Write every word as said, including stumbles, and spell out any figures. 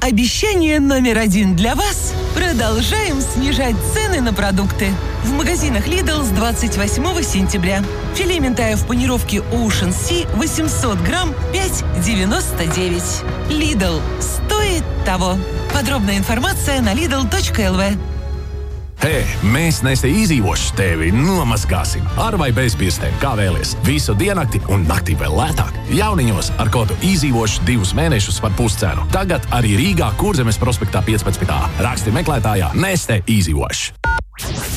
Обещание номер один для вас. Продолжаем снижать цены на продукты. В магазинах Lidl с двадцать восьмого сентября. Филе минтая в панировке Ocean Sea восемьсот грамм пять девяносто девять. Lidl. Стоит того. Подробная информация на lidl точка эл ви. Hei, mēs Neste izdzīvošu tevi nomazgāsim. Ar vai bez pirkstiem, kā vēlies. Visu diennakti un naktī vēl lētāk. Jauniņos ar kodu izdzīvošu divus mēnešus par puscenu. Tagad arī Rīgā Kurzemes prospektā piecpadsmit A. Raksti meklētājā Neste izdzīvošu.